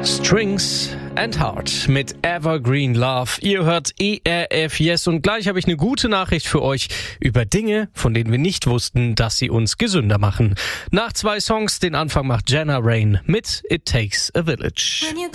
Strings and Heart mit Evergreen Love. Ihr hört ERF Yes und gleich habe ich eine gute Nachricht für euch über Dinge, von denen wir nicht wussten, dass sie uns gesünder machen. Nach 2 Songs, den Anfang macht Jenna Rain mit It Takes a Village.